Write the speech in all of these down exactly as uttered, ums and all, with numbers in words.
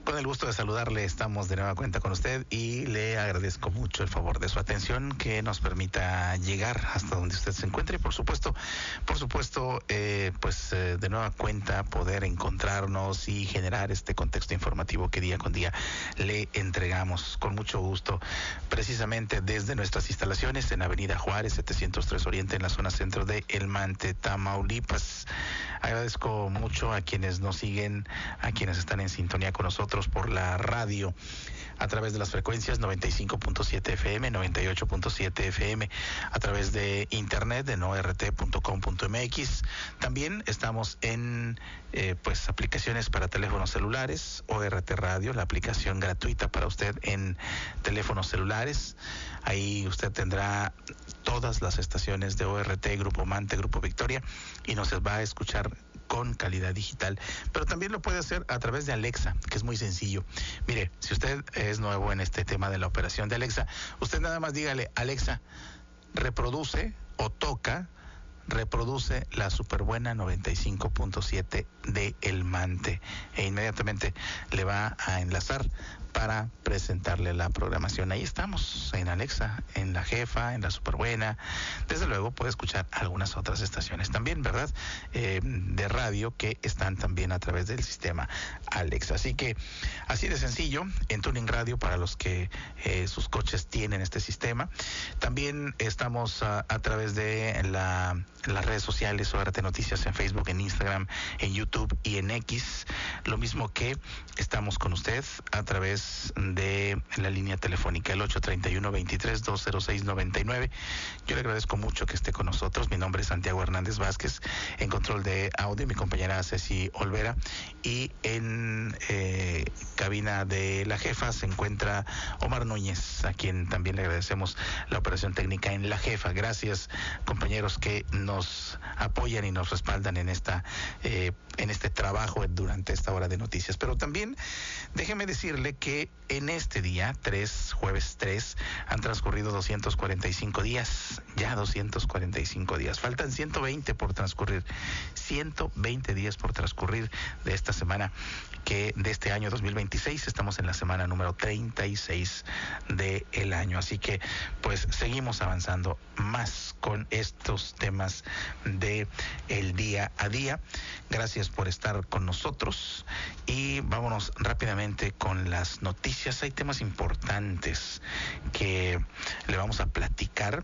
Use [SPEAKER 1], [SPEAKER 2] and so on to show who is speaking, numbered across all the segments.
[SPEAKER 1] Con el gusto de saludarle, estamos de nueva cuenta con usted y le agradezco mucho el favor de su atención que nos permita llegar hasta donde usted se encuentre y por supuesto, por supuesto, eh, pues eh, de nueva cuenta poder encontrarnos y generar este contexto informativo que día con día le entregamos con mucho gusto, precisamente desde nuestras instalaciones en Avenida Juárez setecientos tres Oriente en la zona centro de El Mante, Tamaulipas. Agradezco mucho a quienes nos siguen, a quienes están en sintonía con nosotros por la radio a través de las frecuencias noventa y cinco punto siete F M, noventa y ocho punto siete F M, a través de internet en o r t punto com punto m x. También estamos en eh, pues aplicaciones para teléfonos celulares, O R T Radio, la aplicación gratuita para usted en teléfonos celulares. Ahí usted tendrá todas las estaciones de O R T, Grupo Mante, Grupo Victoria, y nos va a escuchar con calidad digital, pero también lo puede hacer a través de Alexa, que es muy sencillo. Mire, si usted es nuevo en este tema de la operación de Alexa, usted nada más dígale: Alexa, reproduce o toca, reproduce la Superbuena noventa y cinco punto siete de El Mante, e inmediatamente le va a enlazar para presentarle la programación. Ahí estamos, en Alexa, en La Jefa, en la Superbuena. Desde luego puede escuchar algunas otras estaciones también, ¿verdad? Eh, de radio que están también a través del sistema Alexa. Así que, así de sencillo, en Tuning Radio para los que eh, sus coches tienen este sistema. También estamos a, a través de la, las redes sociales, O R T Noticias en Facebook, en Instagram, en YouTube y en X. Lo mismo que estamos con usted a través de la línea telefónica, el ocho treinta y uno, veintitrés, dos cero seis, noventa y nueve. Yo le agradezco mucho que esté con nosotros. Mi nombre es Santiago Hernández Vázquez, en control de audio, mi compañera Ceci Olvera, y en eh, cabina de La Jefa se encuentra Omar Núñez, a quien también le agradecemos la operación técnica en La Jefa. Gracias, compañeros que nos apoyan y nos respaldan en esta eh, en este trabajo durante esta hora de noticias. Pero también déjeme decirle que en este día, tres, jueves tres, han transcurrido doscientos cuarenta y cinco días, ya doscientos cuarenta y cinco días. Faltan ciento veinte por transcurrir, ciento veinte días por transcurrir de esta semana, que de este año dos mil veintiséis. Estamos en la semana número treinta y seis del año. Así que, pues, seguimos avanzando más con estos temas de el día a día. Gracias por estar con nosotros y vámonos rápidamente con las noticias. Hay temas importantes que le vamos a platicar.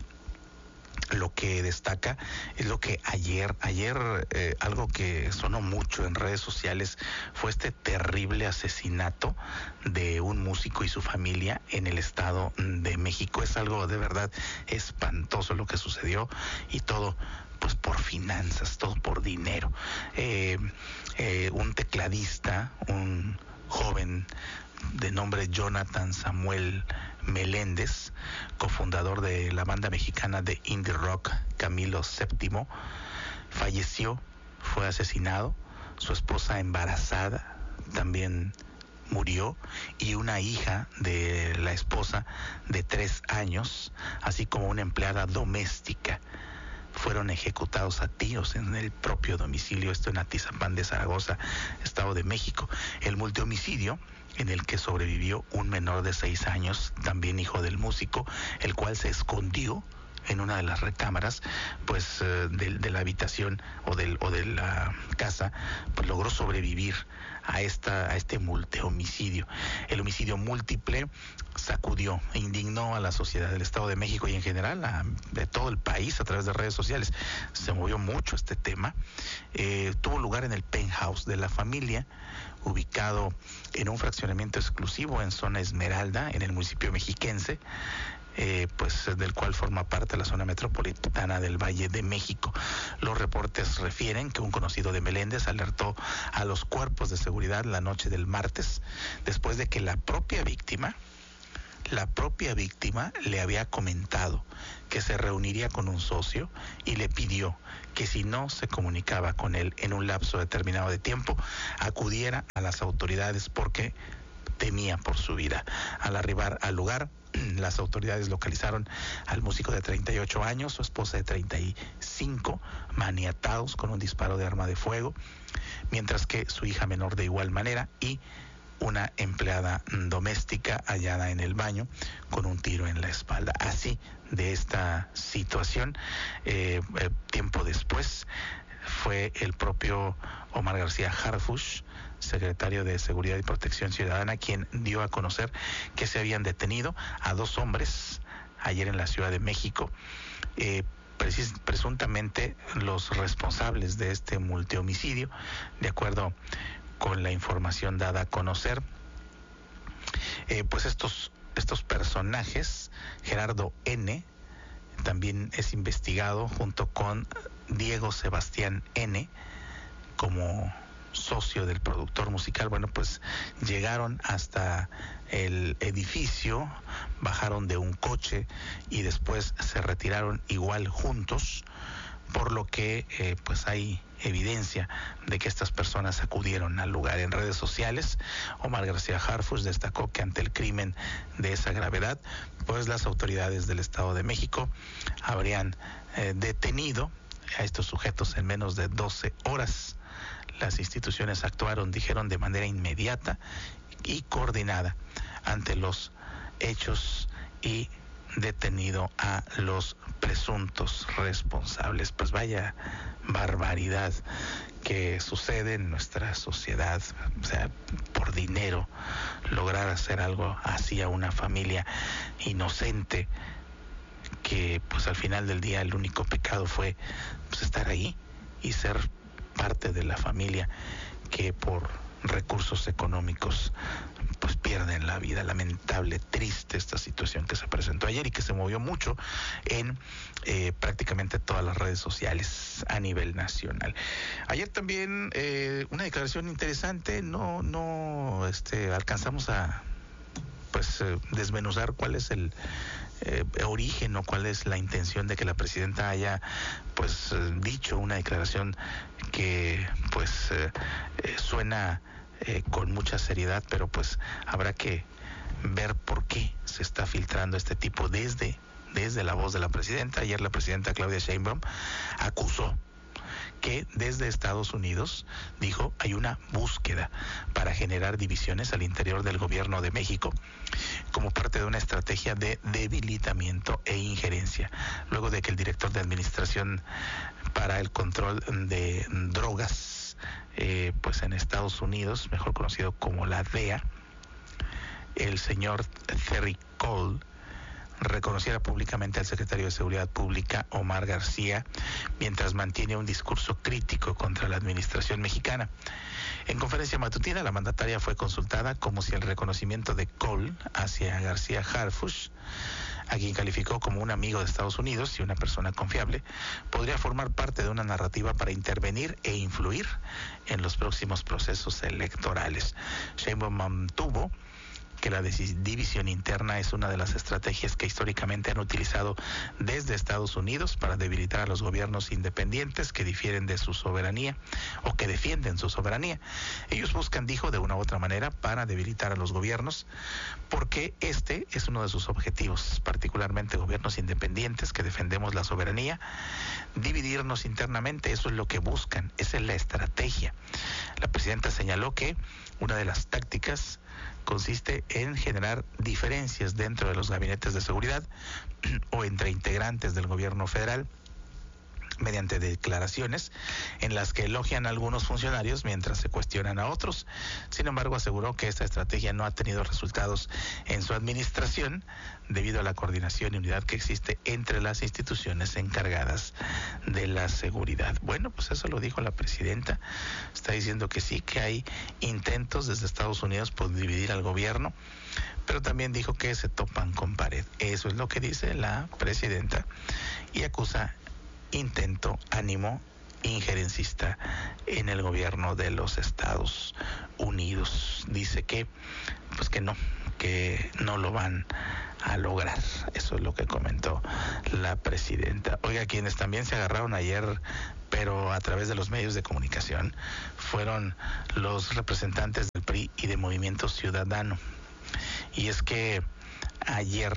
[SPEAKER 1] Lo que destaca es lo que ayer, ayer eh, algo que sonó mucho en redes sociales fue este terrible asesinato de un músico y su familia en el Estado de México. Es algo de verdad espantoso lo que sucedió, y todo pues por finanzas, todo por dinero. Eh, eh, un tecladista, un joven de nombre Jonathan Samuel Meléndez, cofundador de la banda mexicana de indie rock Camilo séptimo, falleció, fue asesinado. Su esposa embarazada también murió, y una hija de la esposa de tres años, así como una empleada doméstica, fueron ejecutados a tiros en el propio domicilio, esto en Atizapán de Zaragoza, Estado de México. El multihomicidio, en el que sobrevivió un menor de seis años, también hijo del músico, el cual se escondió en una de las recámaras, pues, eh, de, de la habitación o, del, o de la casa, pues logró sobrevivir a esta a este multihomicidio. El homicidio múltiple sacudió e indignó a la sociedad del Estado de México y en general a, de todo el país a través de redes sociales. Se movió mucho este tema. Eh, tuvo lugar en el penthouse de la familia, ubicado en un fraccionamiento exclusivo en zona Esmeralda, en el municipio mexiquense, eh, pues del cual forma parte la zona metropolitana del Valle de México. Los reportes refieren que un conocido de Meléndez alertó a los cuerpos de seguridad la noche del martes, después de que la propia víctima, la propia víctima le había comentado que se reuniría con un socio y le pidió que si no se comunicaba con él en un lapso determinado de tiempo, acudiera a las autoridades porque temía por su vida. Al arribar al lugar, las autoridades localizaron al músico de treinta y ocho años, su esposa de treinta y cinco, maniatados con un disparo de arma de fuego, mientras que su hija menor de igual manera, y una empleada doméstica hallada en el baño con un tiro en la espalda. Así de esta situación, eh, tiempo después fue el propio Omar García Harfuch, secretario de Seguridad y Protección Ciudadana, quien dio a conocer que se habían detenido a dos hombres ayer en la Ciudad de México, eh, precis- presuntamente los responsables de este multihomicidio, de acuerdo con la información dada a conocer. Eh, pues estos, estos personajes, Gerardo N., también es investigado junto con Diego Sebastián N., como socio del productor musical. Bueno, pues llegaron hasta el edificio, bajaron de un coche y después se retiraron igual juntos, por lo que eh, pues hay evidencia de que estas personas acudieron al lugar. En redes sociales, Omar García Harfuch destacó que ante el crimen de esa gravedad, pues las autoridades del Estado de México habrían eh, detenido a estos sujetos en menos de doce horas. Las instituciones actuaron, dijeron, de manera inmediata y coordinada ante los hechos y detenido a los presuntos responsables. Pues vaya barbaridad que sucede en nuestra sociedad. O sea, por dinero lograr hacer algo así a una familia inocente, que pues al final del día el único pecado fue pues estar ahí y ser parte de la familia, que por recursos económicos pues pierden la vida. Lamentable, triste esta situación que se presentó ayer y que se movió mucho en eh, prácticamente todas las redes sociales a nivel nacional. Ayer también eh, una declaración interesante, no, no este, alcanzamos a pues eh, desmenuzar cuál es el Eh, origen o cuál es la intención de que la presidenta haya pues eh, dicho una declaración que pues eh, eh, suena eh, con mucha seriedad, pero pues habrá que ver por qué se está filtrando este tipo desde desde la voz de la presidenta. Ayer la presidenta Claudia Sheinbaum acusó que desde Estados Unidos, dijo, hay una búsqueda para generar divisiones al interior del gobierno de México como parte de una estrategia de debilitamiento e injerencia, luego de que el director de Administración para el Control de Drogas, eh, pues en Estados Unidos, mejor conocido como la D E A, el señor Terry Cole, reconociera públicamente al secretario de Seguridad Pública, Omar García, mientras mantiene un discurso crítico contra la administración mexicana. En conferencia matutina, la mandataria fue consultada como si el reconocimiento de Cole hacia García Harfuch, a quien calificó como un amigo de Estados Unidos y una persona confiable, podría formar parte de una narrativa para intervenir e influir en los próximos procesos electorales. Sheinbaum mantuvo que la división interna es una de las estrategias que históricamente han utilizado desde Estados Unidos para debilitar a los gobiernos independientes que difieren de su soberanía o que defienden su soberanía. Ellos buscan, dijo, de una u otra manera para debilitar a los gobiernos, porque este es uno de sus objetivos, particularmente gobiernos independientes que defendemos la soberanía, dividirnos internamente. Eso es lo que buscan, esa es la estrategia. La presidenta señaló que una de las tácticas consiste en generar diferencias dentro de los gabinetes de seguridad o entre integrantes del gobierno federal mediante declaraciones en las que elogian a algunos funcionarios mientras se cuestionan a otros. Sin embargo, aseguró que esta estrategia no ha tenido resultados en su administración debido a la coordinación y unidad que existe entre las instituciones encargadas de la seguridad. Bueno, pues eso lo dijo la presidenta. Está diciendo que sí, que hay intentos desde Estados Unidos por dividir al gobierno, pero también dijo que se topan con pared. Eso es lo que dice la presidenta y acusa intento, ánimo injerencista en el gobierno de los Estados Unidos. Dice que, pues que no, que no lo van a lograr. Eso es lo que comentó la presidenta. Oiga, quienes también se agarraron ayer, pero a través de los medios de comunicación, fueron los representantes del P R I y de Movimiento Ciudadano. Y es que ayer,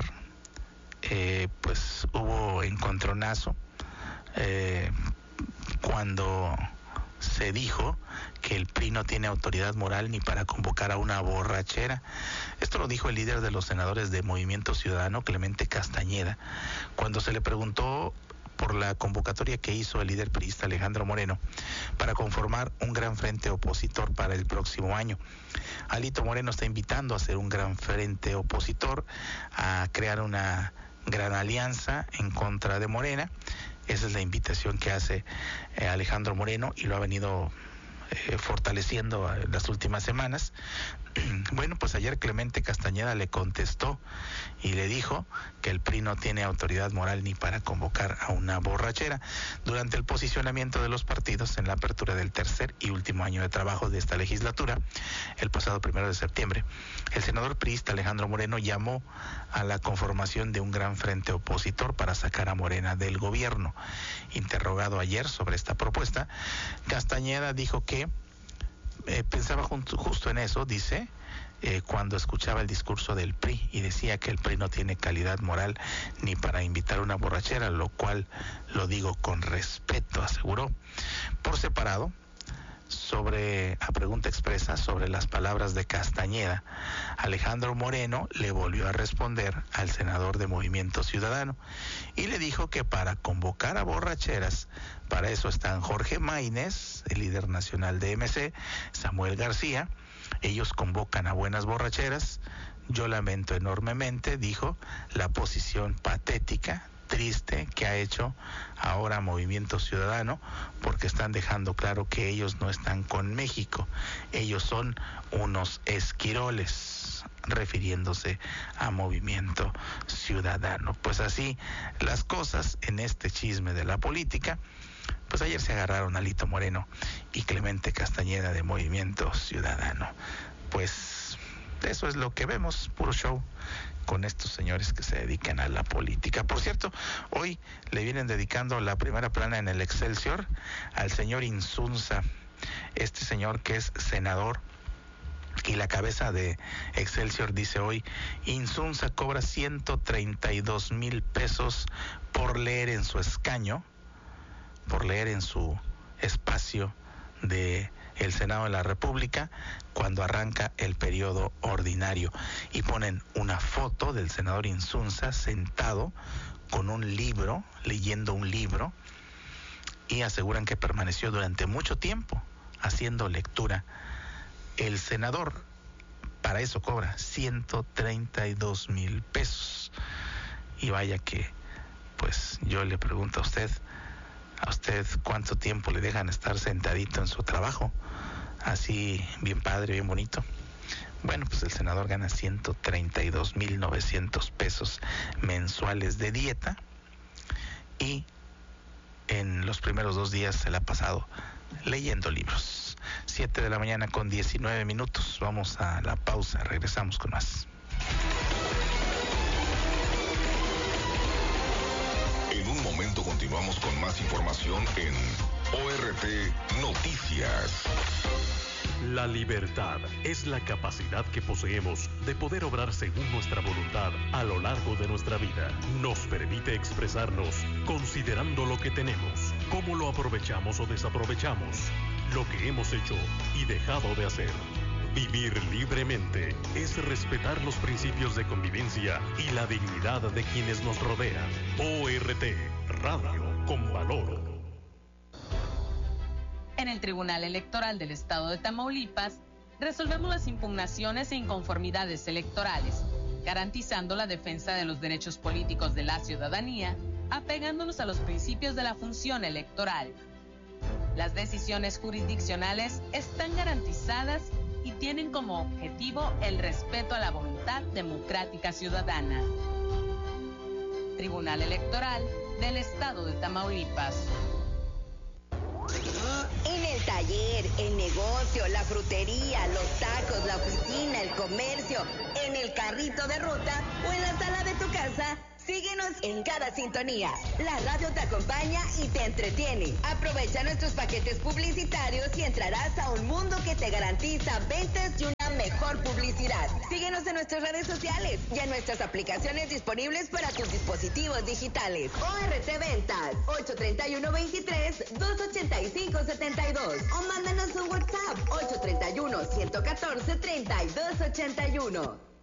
[SPEAKER 1] eh, pues hubo encontronazo, Eh, cuando se dijo que el P R I no tiene autoridad moral ni para convocar a una borrachera. Esto lo dijo el líder de los senadores de Movimiento Ciudadano, Clemente Castañeda, cuando se le preguntó por la convocatoria que hizo el líder priista Alejandro Moreno para conformar un gran frente opositor para el próximo año. Alito Moreno está invitando a hacer un gran frente opositor, a crear una gran alianza en contra de Morena. Esa es la invitación que hace eh, Alejandro Moreno, y lo ha venido eh, fortaleciendo en las últimas semanas. Bueno, pues ayer Clemente Castañeda le contestó y le dijo que el P R I no tiene autoridad moral ni para convocar a una borrachera. Durante el posicionamiento de los partidos en la apertura del tercer y último año de trabajo de esta legislatura, el pasado primero de septiembre, el senador priista Alejandro Moreno llamó a la conformación de un gran frente opositor para sacar a Morena del gobierno. Interrogado ayer sobre esta propuesta, Castañeda dijo que Eh, pensaba junto, justo en eso, dice, eh, cuando escuchaba el discurso del P R I y decía que el P R I no tiene calidad moral ni para invitar una borrachera, lo cual lo digo con respeto, aseguró. Por separado, sobre a pregunta expresa sobre las palabras de Castañeda, Alejandro Moreno le volvió a responder al senador de Movimiento Ciudadano y le dijo que para convocar a borracheras, para eso están Jorge Maínez, el líder nacional de M C, Samuel García, ellos convocan a buenas borracheras. Yo lamento enormemente, dijo, la posición patética, triste que ha hecho ahora Movimiento Ciudadano, porque están dejando claro que ellos no están con México, ellos son unos esquiroles, refiriéndose a Movimiento Ciudadano. Pues así las cosas en este chisme de la política. Pues ayer se agarraron Alito Moreno y Clemente Castañeda de Movimiento Ciudadano. Pues eso es lo que vemos, puro show con estos señores que se dedican a la política. Por cierto, hoy le vienen dedicando la primera plana en el Excelsior al señor Insunza, este señor que es senador, y la cabeza de Excelsior dice hoy: Insunza cobra ciento treinta y dos mil pesos por leer en su escaño, por leer en su espacio de el Senado de la República cuando arranca el periodo ordinario, y ponen una foto del senador Insunza sentado con un libro, leyendo un libro, y aseguran que permaneció durante mucho tiempo haciendo lectura. El senador para eso cobra ciento treinta y dos mil pesos, y vaya que pues yo le pregunto a usted, a usted cuánto tiempo le dejan estar sentadito en su trabajo, así bien padre, bien bonito. Bueno, pues el senador gana ciento treinta y dos mil novecientos pesos mensuales de dieta, y en los primeros dos días se la ha pasado leyendo libros. Siete de la mañana con diecinueve minutos. Vamos a la pausa, regresamos con más.
[SPEAKER 2] En un momento continuamos con más información en O R T Noticias.
[SPEAKER 3] La libertad es la capacidad que poseemos de poder obrar según nuestra voluntad a lo largo de nuestra vida. Nos permite expresarnos considerando lo que tenemos, cómo lo aprovechamos o desaprovechamos, lo que hemos hecho y dejado de hacer. Vivir libremente es respetar los principios de convivencia y la dignidad de quienes nos rodean. O R T, Radio con Valor.
[SPEAKER 4] En el Tribunal Electoral del Estado de Tamaulipas, resolvemos las impugnaciones e inconformidades electorales, garantizando la defensa de los derechos políticos de la ciudadanía, apegándonos a los principios de la función electoral. Las decisiones jurisdiccionales están garantizadas y tienen como objetivo el respeto a la voluntad democrática ciudadana. Tribunal Electoral del Estado de Tamaulipas.
[SPEAKER 5] En el taller, el negocio, la frutería, los tacos, la oficina, el comercio, en el carrito de ruta o en la sala de tu casa, síguenos en cada sintonía. La radio te acompaña y te entretiene. Aprovecha nuestros paquetes publicitarios y entrarás a un mundo que te garantiza ventas y una mejor publicidad. Síguenos en nuestras redes sociales y en nuestras aplicaciones disponibles para tus dispositivos digitales. O R T Ventas, ocho tres uno, veintitrés, dos ochenta y cinco, setenta y dos. O mándanos un WhatsApp, ocho tres uno, ciento catorce, treinta y dos ochenta y uno.